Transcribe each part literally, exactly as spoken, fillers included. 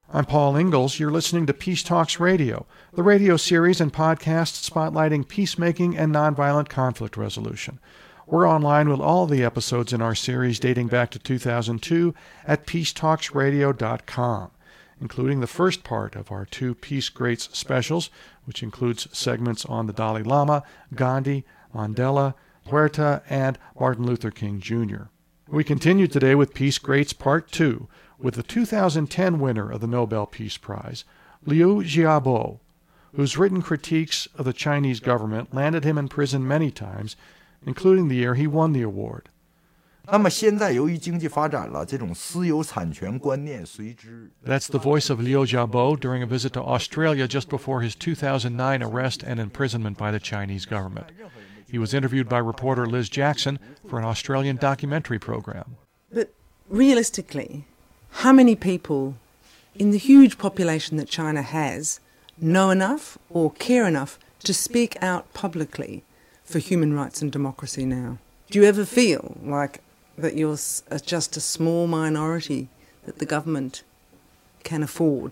I'm Paul Ingalls. You're listening to Peace Talks Radio, the radio series and podcast spotlighting peacemaking and nonviolent conflict resolution. We're online with all the episodes in our series dating back to two thousand two at peace talks radio dot com, including the first part of our two Peace Greats specials, which includes segments on the Dalai Lama, Gandhi, Mandela, Huerta, and Martin Luther King Junior We continue today with Peace Greats Part two, with the two thousand ten winner of the Nobel Peace Prize, Liu Xiaobo, whose written critiques of the Chinese government landed him in prison many times, including the year he won the award. 那么现在由于经济发展了，这种私有产权观念随之 That's the voice of Liu Xiaobo during a visit to Australia just before his two thousand nine arrest and imprisonment by the Chinese government. He was interviewed by reporter Liz Jackson for an Australian documentary program. But realistically, how many people in the huge population that China has know enough or care enough to speak out publicly for human rights and democracy now? Do you ever feel like that you're just a small minority that the government can afford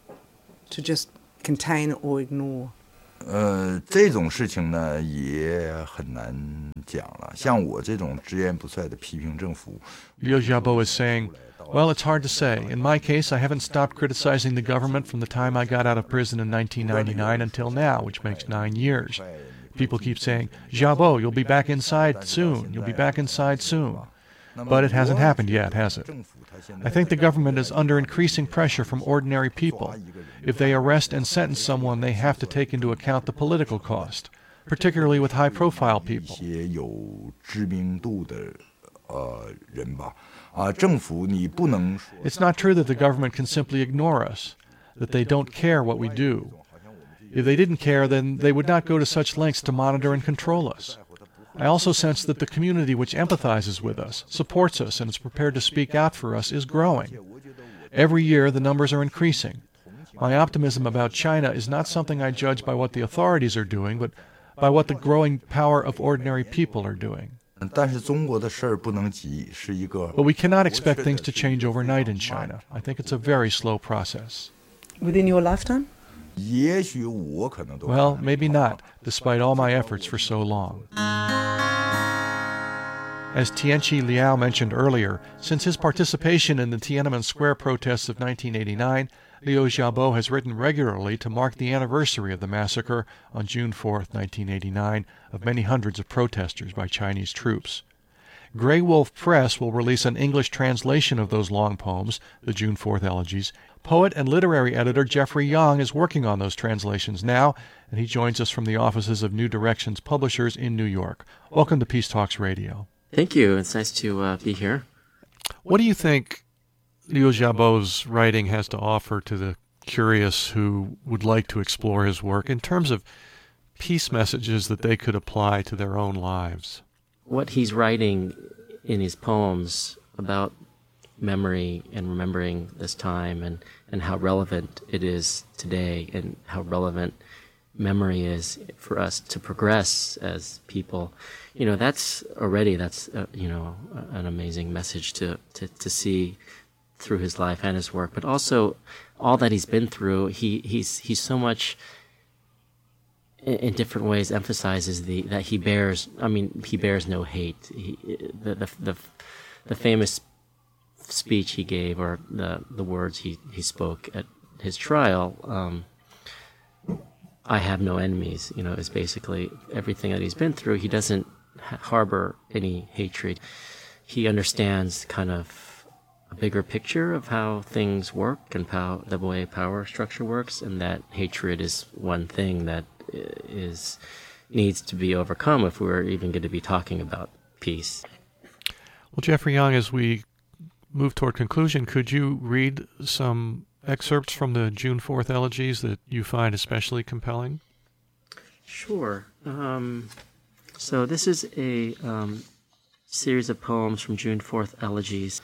to just contain or ignore? 呃，这种事情呢也很难讲了。像我这种直言不讳的批评政府 Liu Xiaobo is saying, well, it's hard to say. In my case, I haven't stopped criticizing the government from the time I got out of prison in nineteen ninety-nine until now, which makes nine years. People keep saying, Xiaobo, you'll be back inside soon. You'll be back inside soon. But it hasn't happened yet, has it? I think the government is under increasing pressure from ordinary people. If they arrest and sentence someone, they have to take into account the political cost, particularly with high-profile people. 一些有知名度的呃人吧，啊，政府你不能说 It's not true that the government can simply ignore us, that they don't care what we do. If they didn't care, then they would not go to such lengths to monitor and control us. I also sense that the community which empathizes with us, supports us, and is prepared to speak out for us is growing. Every year, the numbers are increasing. My optimism about China is not something I judge by what the authorities are doing, but by what the growing power of ordinary people are doing. 但是中国的事儿不能急，是一个 But we cannot expect things to change overnight in China. I think it's a very slow process. Within your lifetime? 也许我可能都 Well, maybe not, despite all my efforts for so long. As Tianqi Liao mentioned earlier, since his participation in the Tiananmen Square protests of nineteen eighty-nine, Liu Xiaobo has written regularly to mark the anniversary of the massacre on June fourth, nineteen eighty-nine, of many hundreds of protesters by Chinese troops. Grey Wolf Press will release an English translation of those long poems, the June fourth elegies. Poet and literary editor Jeffrey Young is working on those translations now, and he joins us from the offices of New Directions Publishers in New York. Welcome to Peace Talks Radio. Thank you. It's nice to uh, be here. What do you think Liu Xiaobo's writing has to offer to the curious who would like to explore his work in terms of peace messages that they could apply to their own lives? What he's writing in his poems about memory and remembering this time and, and how relevant it is today and how relevant memory is for us to progress as people, you know, that's already, that's, uh, you know, an amazing message to, to, to see through his life and his work. But also all that he's been through, he, he's, he's so much in, in different ways emphasizes the, that he bears, I mean, he bears no hate. He, the, the, the, the famous speech he gave, or the the words he, he spoke at his trial, um, I have no enemies, you know, is basically everything that he's been through. He doesn't ha- harbor any hatred. He understands kind of a bigger picture of how things work and how the way power structure works, and that hatred is one thing that is needs to be overcome if we're even going to be talking about peace. Well, Jeffrey Young, as we move toward conclusion, could you read some excerpts from the June fourth elegies that you find especially compelling? Sure. Um, so this is a um, series of poems from June fourth elegies.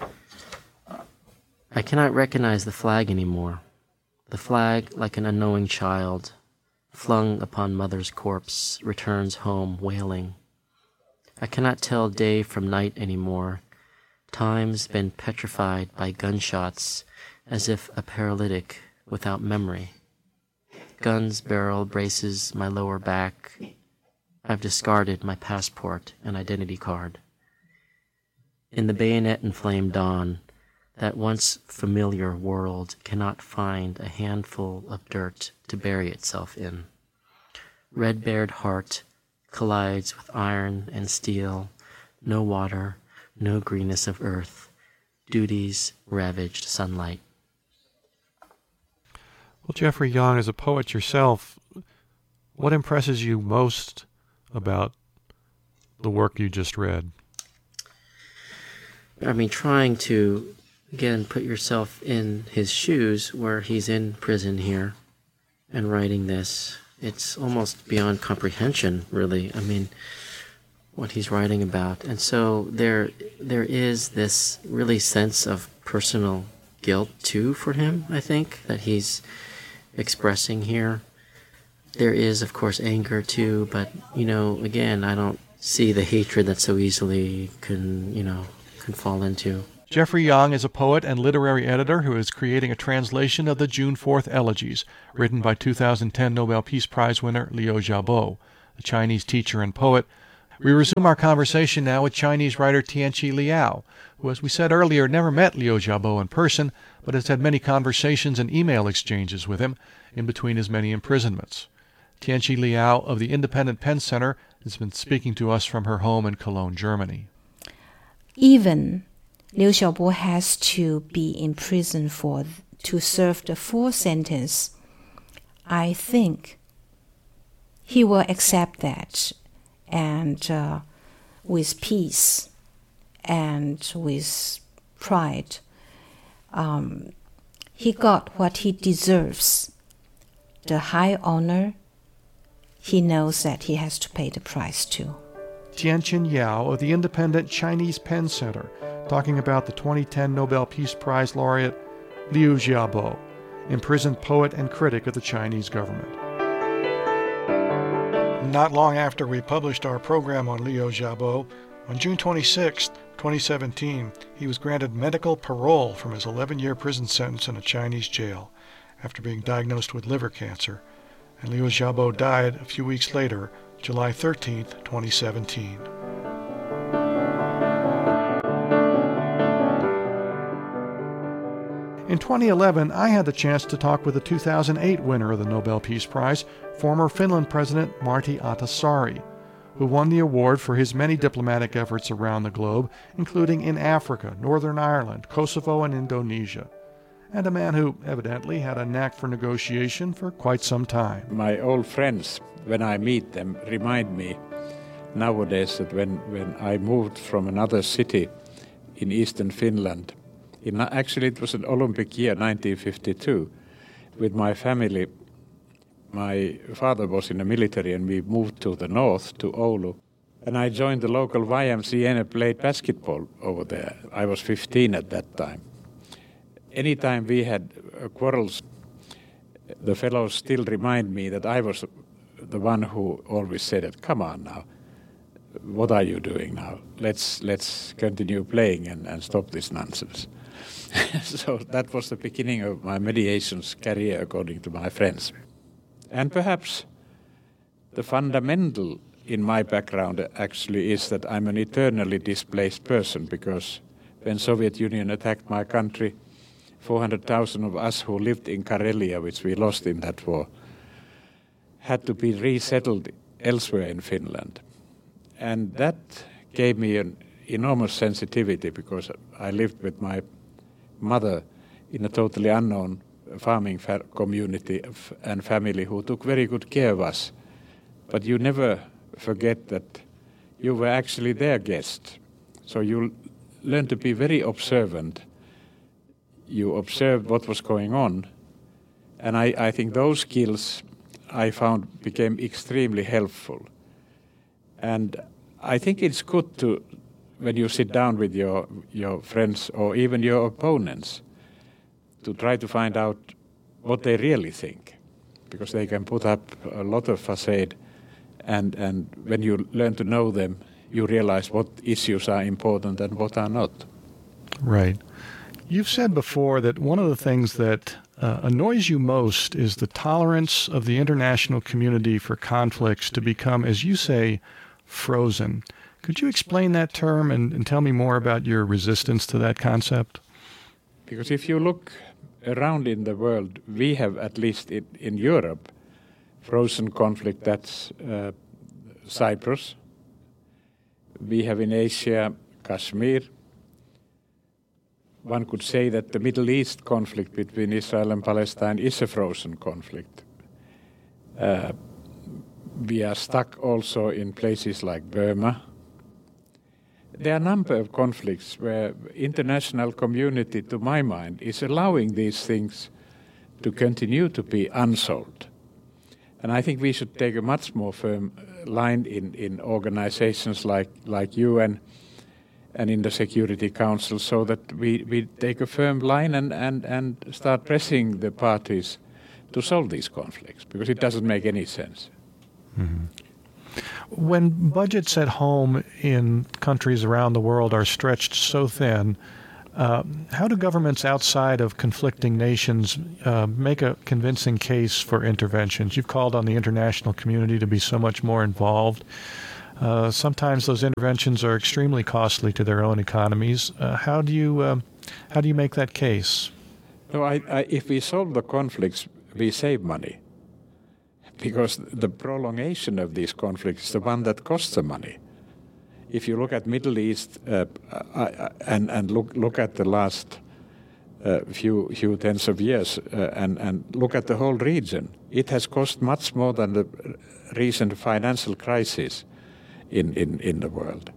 I cannot recognize the flag anymore. The flag, like an unknowing child, flung upon mother's corpse, returns home wailing. I cannot tell day from night anymore. Time's been petrified by gunshots, as if a paralytic without memory. Guns, barrel, braces, my lower back. I've discarded my passport and identity card. In the bayonet-inflamed dawn, that once familiar world cannot find a handful of dirt to bury itself in. Red-bared heart collides with iron and steel, no water, no greenness of earth, duty's ravaged sunlight. Well, Jeffrey Young, as a poet yourself, what impresses you most about the work you just read? I mean, trying to, again, put yourself in his shoes where he's in prison here and writing this. It's almost beyond comprehension, really. I mean, what he's writing about. And so there, there is this really sense of personal guilt, too, for him, I think, that he's expressing here. There is, of course, anger, too, but, you know, again, I don't see the hatred that so easily can, you know, can fall into. Jeffrey Young is a poet and literary editor who is creating a translation of the June fourth Elegies, written by two thousand ten Nobel Peace Prize winner Liu Xiaobo, a Chinese teacher and poet. We resume our conversation now with Chinese writer Tianqi Liao, who, as we said earlier, never met Liu Xiaobo in person, but has had many conversations and email exchanges with him in between his many imprisonments. Tianqi Liao of the Independent Pen Center has been speaking to us from her home in Cologne, Germany. Even Liu Xiaobo has to be in prison for to serve the full sentence. I think he will accept that, and uh, with peace and with pride. Um, he got what he deserves, the high honor. He knows that he has to pay the price too. Tianqi Liao of the Independent Chinese Pen Center, talking about the twenty ten Nobel Peace Prize laureate Liu Xiaobo, imprisoned poet and critic of the Chinese government. Not long after we published our program on Liu Xiaobo, on June twenty-sixth, twenty seventeen, he was granted medical parole from his eleven-year prison sentence in a Chinese jail after being diagnosed with liver cancer, and Liu Xiaobo died a few weeks later, July thirteenth, twenty seventeen. In twenty eleven, I had the chance to talk with the two thousand eight winner of the Nobel Peace Prize, former Finland President Martti Ahtisaari, who won the award for his many diplomatic efforts around the globe, including in Africa, Northern Ireland, Kosovo, and Indonesia, and a man who evidently had a knack for negotiation for quite some time. My old friends, when I meet them, remind me nowadays that when, when I moved from another city in eastern Finland, in, actually it was an Olympic year, nineteen fifty-two, with my family. My father was in the military and we moved to the north, to Oulu. And I joined the local Y M C A and played basketball over there. I was fifteen at that time. Anytime we had uh, quarrels, the fellows still remind me that I was the one who always said that, come on now, what are you doing now? Let's let's continue playing and, and stop this nonsense. So that was the beginning of my mediations career, according to my friends. And perhaps the fundamental in my background actually is that I'm an eternally displaced person, because when Soviet Union attacked my country, four hundred thousand of us who lived in Karelia, which we lost in that war, had to be resettled elsewhere in Finland. And that gave me an enormous sensitivity, because I lived with my mother in a totally unknown farming fa- community of, and family who took very good care of us. But you never forget that you were actually their guest. So you learn to be very observant. You observed what was going on. And I, I think those skills I found became extremely helpful. And I think it's good to, when you sit down with your, your friends or even your opponents, to try to find out what they really think, because they can put up a lot of facade, and, and when you learn to know them, you realize what issues are important and what are not. Right. You've said before that one of the things that uh, annoys you most is the tolerance of the international community for conflicts to become, as you say, frozen. Could you explain that term and, and tell me more about your resistance to that concept? Because if you look around in the world, we have, at least in, in Europe, frozen conflict. That's uh, Cyprus. We have in Asia, Kashmir. One could say that the Middle East conflict between Israel and Palestine is a frozen conflict. Uh, we are stuck also in places like Burma. There are a number of conflicts where international community, to my mind, is allowing these things to continue to be unsolved. And I think we should take a much more firm line in, in organizations like, like U N and in the Security Council, so that we, we take a firm line and, and, and start pressing the parties to solve these conflicts, because it doesn't make any sense. Mm-hmm. When budgets at home in countries around the world are stretched so thin, uh, how do governments outside of conflicting nations uh, make a convincing case for interventions? You've called on the international community to be so much more involved. Uh, sometimes those interventions are extremely costly to their own economies. Uh, how do you uh, how do you make that case? No, I, I, if we solve the conflicts, we save money, because the prolongation of these conflicts is the one that costs the money. If you look at Middle East uh, uh, and and look look at the last uh, few few tens of years uh, and and look at the whole region, it has cost much more than the recent financial crisis in, in, in the world.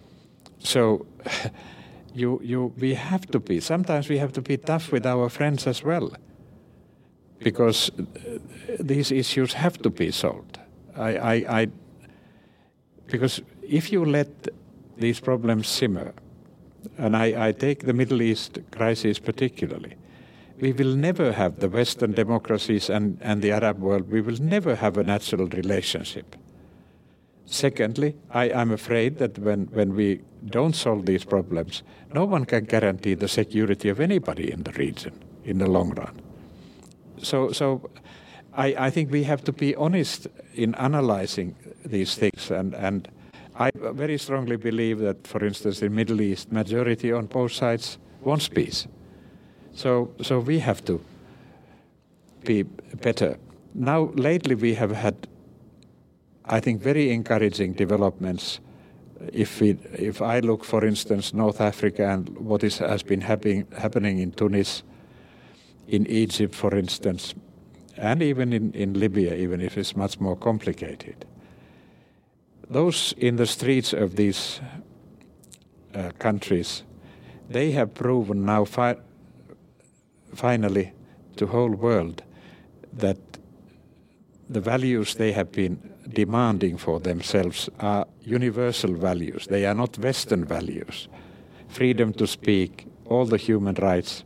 So you you we have to be, sometimes we have to be tough with our friends as well, because these issues have to be solved. I, I, I because if you let these problems simmer, and I, I take the Middle East crisis particularly, we will never have the Western democracies and, and the Arab world, we will never have a natural relationship. Secondly, I am afraid that when, when we don't solve these problems, no one can guarantee the security of anybody in the region in the long run. So, so I, I think we have to be honest in analyzing these things, and, and I very strongly believe that, for instance, in Middle East, majority on both sides wants peace. So, so we have to be better. Now, lately we have had, I think, very encouraging developments. If we, if I look, for instance, North Africa and what is, has been happening, happening in Tunis, in Egypt, for instance, and even in, in Libya, even if it's much more complicated. Those in the streets of these uh, countries, they have proven now fi- finally to the whole world that the values they have been demanding for themselves are universal values. They are not Western values. Freedom to speak, all the human rights,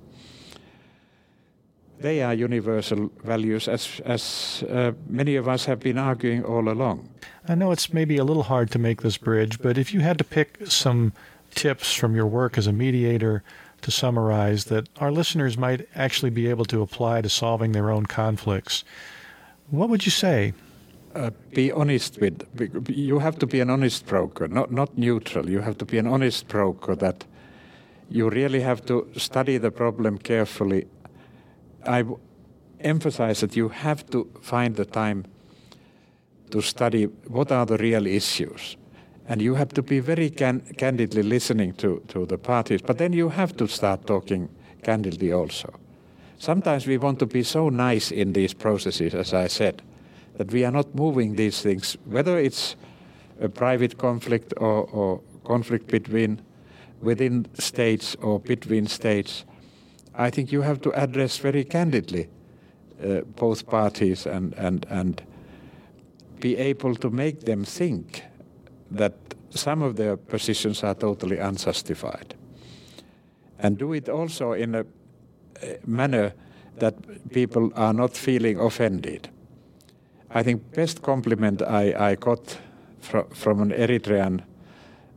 they are universal values, as, as uh, many of us have been arguing all along. I know it's maybe a little hard to make this bridge, but if you had to pick some tips from your work as a mediator to summarize that our listeners might actually be able to apply to solving their own conflicts, what would you say? Uh, be honest with, you have to be an honest broker, not, not neutral. You have to be an honest broker, that you really have to study the problem carefully. I w- emphasize that you have to find the time to study what are the real issues. And you have to be very can- candidly listening to, to the parties. But then you have to start talking candidly also. Sometimes we want to be so nice in these processes, as I said, that we are not moving these things, whether it's a private conflict or, or conflict between within states or between states. I think you have to address very candidly uh, both parties and, and, and be able to make them think that some of their positions are totally unjustified. And do it also in a, a manner that people are not feeling offended. I think best compliment I, I got fr- from an Eritrean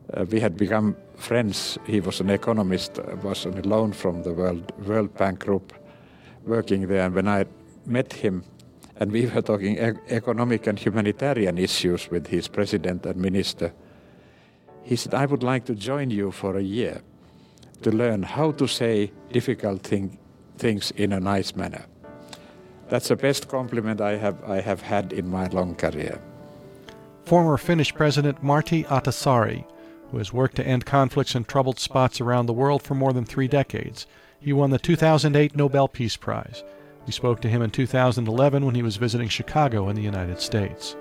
Uh, we had become friends. He was an economist, uh, was on a loan from the World, World Bank Group, working there. And when I met him, and we were talking e- economic and humanitarian issues with his president and minister, he said, I would like to join you for a year to learn how to say difficult thing, things in a nice manner. That's the best compliment I have, I have had in my long career. Former Finnish President Martti Ahtisaari, who has worked to end conflicts in troubled spots around the world for more than three decades. He won the two thousand eight Nobel Peace Prize. We spoke to him in two thousand eleven when he was visiting Chicago in the United States.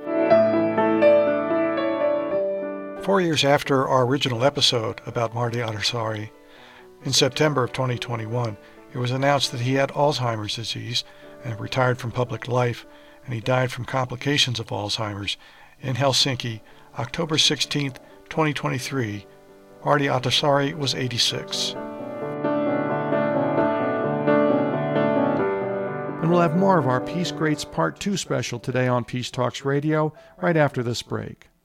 Four years after our original episode about Martti Ahtisaari, in September of twenty twenty-one, it was announced that he had Alzheimer's disease and retired from public life, and he died from complications of Alzheimer's in Helsinki, October sixteenth, twenty twenty-three. Martti Ahtisaari was eighty-six. And we'll have more of our Peace Greats Part two special today on Peace Talks Radio right after this break.